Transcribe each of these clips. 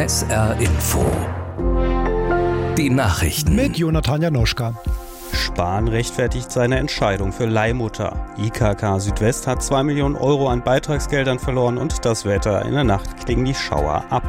SR Info. Die Nachrichten mit Jonathan Janoschka. Spahn rechtfertigt seine Entscheidung für Leihmutter. IKK Südwest hat 2 Millionen Euro an Beitragsgeldern verloren und das Wetter. In der Nacht klingen die Schauer ab.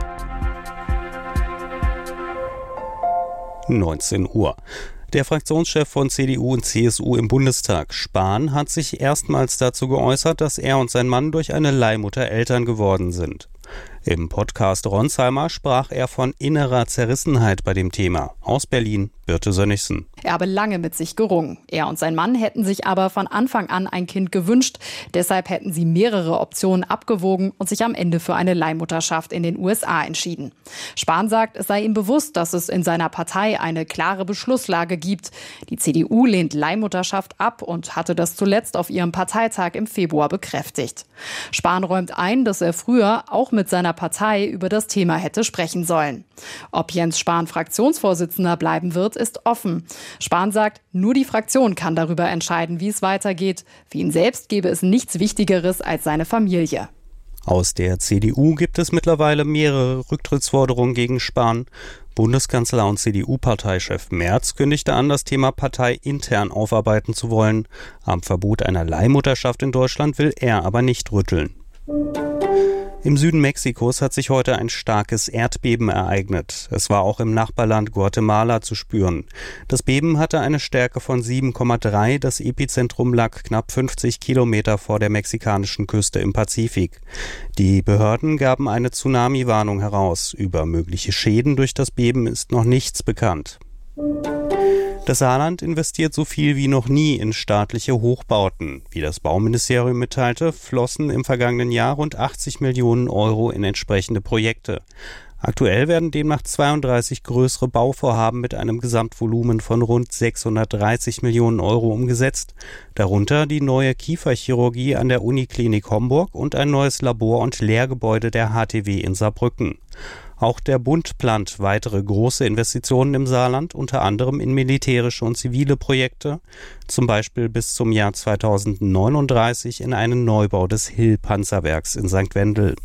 19 Uhr. Der Fraktionschef von CDU und CSU im Bundestag, Spahn, hat sich erstmals dazu geäußert, dass er und sein Mann durch eine Leihmutter Eltern geworden sind. Im Podcast Ronsheimer sprach er von innerer Zerrissenheit bei dem Thema. Aus Berlin, Birte Sönnigsen. Er habe lange mit sich gerungen. Er und sein Mann hätten sich aber von Anfang an ein Kind gewünscht. Deshalb hätten sie mehrere Optionen abgewogen und sich am Ende für eine Leihmutterschaft in den USA entschieden. Spahn sagt, es sei ihm bewusst, dass es in seiner Partei eine klare Beschlusslage gibt. Die CDU lehnt Leihmutterschaft ab und hatte das zuletzt auf ihrem Parteitag im Februar bekräftigt. Spahn räumt ein, dass er früher auch mit seiner Partei über das Thema hätte sprechen sollen. Ob Jens Spahn Fraktionsvorsitzender bleiben wird, ist offen. Spahn sagt, nur die Fraktion kann darüber entscheiden, wie es weitergeht. Für ihn selbst gäbe es nichts Wichtigeres als seine Familie. Aus der CDU gibt es mittlerweile mehrere Rücktrittsforderungen gegen Spahn. Bundeskanzler und CDU-Parteichef Merz kündigte an, das Thema parteiintern aufarbeiten zu wollen. Am Verbot einer Leihmutterschaft in Deutschland will er aber nicht rütteln. Im Süden Mexikos hat sich heute ein starkes Erdbeben ereignet. Es war auch im Nachbarland Guatemala zu spüren. Das Beben hatte eine Stärke von 7,3. Das Epizentrum lag knapp 50 Kilometer vor der mexikanischen Küste im Pazifik. Die Behörden gaben eine Tsunami-Warnung heraus. Über mögliche Schäden durch das Beben ist noch nichts bekannt. Das Saarland investiert so viel wie noch nie in staatliche Hochbauten. Wie das Bauministerium mitteilte, flossen im vergangenen Jahr rund 80 Millionen Euro in entsprechende Projekte. Aktuell werden demnach 32 größere Bauvorhaben mit einem Gesamtvolumen von rund 630 Millionen Euro umgesetzt. Darunter die neue Kieferchirurgie an der Uniklinik Homburg und ein neues Labor- und Lehrgebäude der HTW in Saarbrücken. Auch der Bund plant weitere große Investitionen im Saarland, unter anderem in militärische und zivile Projekte, zum Beispiel bis zum Jahr 2039 in einen Neubau des Hill-Panzerwerks in St. Wendel.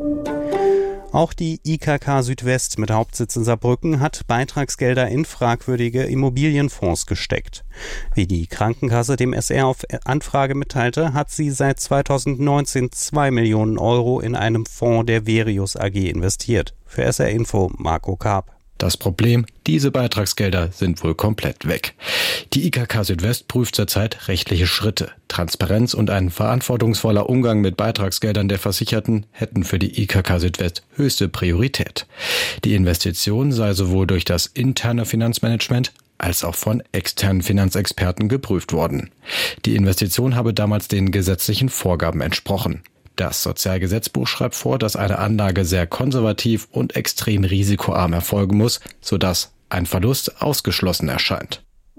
Auch die IKK Südwest mit Hauptsitz in Saarbrücken hat Beitragsgelder in fragwürdige Immobilienfonds gesteckt. Wie die Krankenkasse dem SR auf Anfrage mitteilte, hat sie seit 2019 2 Millionen Euro in einem Fonds der Verius AG investiert. Für SR Info Marco Karp. Das Problem, diese Beitragsgelder sind wohl komplett weg. Die IKK Südwest prüft zurzeit rechtliche Schritte. Transparenz und ein verantwortungsvoller Umgang mit Beitragsgeldern der Versicherten hätten für die IKK Südwest höchste Priorität. Die Investition sei sowohl durch das interne Finanzmanagement als auch von externen Finanzexperten geprüft worden. Die Investition habe damals den gesetzlichen Vorgaben entsprochen. Das Sozialgesetzbuch schreibt vor, dass eine Anlage sehr konservativ und extrem risikoarm erfolgen muss, sodass ein Verlust ausgeschlossen erscheint.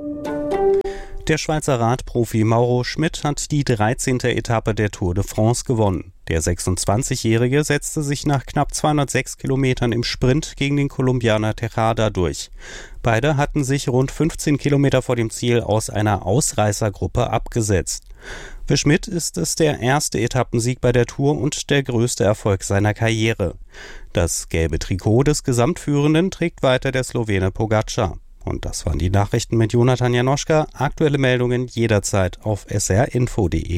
Der Schweizer Radprofi Mauro Schmid hat die 13. Etappe der Tour de France gewonnen. Der 26-Jährige setzte sich nach knapp 206 Kilometern im Sprint gegen den Kolumbianer Tejada durch. Beide hatten sich rund 15 Kilometer vor dem Ziel aus einer Ausreißergruppe abgesetzt. Für Schmid ist es der erste Etappensieg bei der Tour und der größte Erfolg seiner Karriere. Das gelbe Trikot des Gesamtführenden trägt weiter der Slowene Pogačar. Und das waren die Nachrichten mit Jonathan Janoschka. Aktuelle Meldungen jederzeit auf srinfo.de.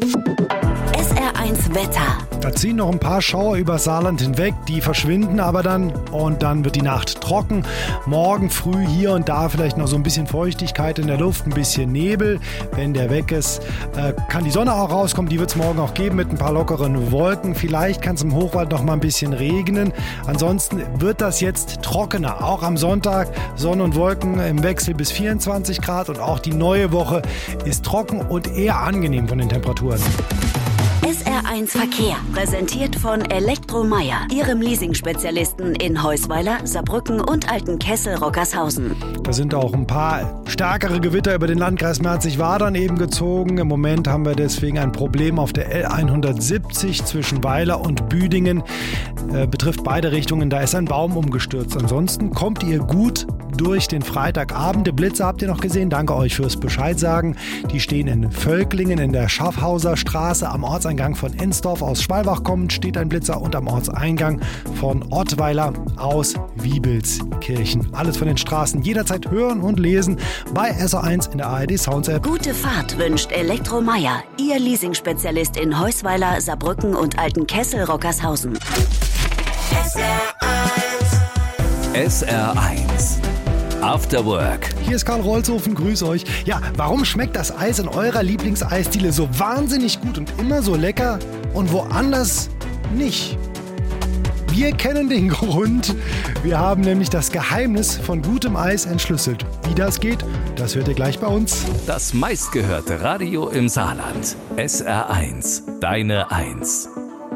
SR1 Wetter. Da ziehen noch ein paar Schauer über Saarland hinweg, die verschwinden aber dann und dann wird die Nacht trocken. Morgen früh hier und da vielleicht noch so ein bisschen Feuchtigkeit in der Luft, ein bisschen Nebel. Wenn der weg ist, kann die Sonne auch rauskommen. Die wird es morgen auch geben mit ein paar lockeren Wolken. Vielleicht kann es im Hochwald noch mal ein bisschen regnen. Ansonsten wird das jetzt trockener. Auch am Sonntag Sonne und Wolken im Wechsel bis 24 Grad und auch die neue Woche ist trocken und eher angenehm von den Temperaturen. SR1 Verkehr, präsentiert von Elektromeier, Ihrem Leasing-Spezialisten in Heusweiler, Saarbrücken und Altenkessel-Rockershausen. Da sind auch ein paar stärkere Gewitter über den Landkreis Merzig-Wadern eben gezogen. Im Moment haben wir deswegen ein Problem auf der L170 zwischen Weiler und Büdingen. Betrifft beide Richtungen, da ist ein Baum umgestürzt. Ansonsten kommt ihr gut durch den Freitagabend. Die Blitze habt ihr noch gesehen. Danke euch fürs Bescheid sagen. Die stehen in Völklingen in der Schaffhauser Straße. Am Ortseingang von Ensdorf aus Schwalbach kommend steht ein Blitzer und am Ortseingang von Ottweiler aus Wiebelskirchen. Alles von den Straßen jederzeit hören und lesen bei SR1 in der ARD Sounds App. Gute Fahrt wünscht Elektromeier, Ihr Leasingspezialist in Heusweiler, Saarbrücken und Altenkessel-Rockershausen. SR1 After Work. Hier ist Karl Rolzhofen, grüß euch. Ja, warum schmeckt das Eis in eurer Lieblingseisdiele so wahnsinnig gut und immer so lecker und woanders nicht? Wir kennen den Grund. Wir haben nämlich das Geheimnis von gutem Eis entschlüsselt. Wie das geht, das hört ihr gleich bei uns. Das meistgehörte Radio im Saarland. SR1, deine Eins.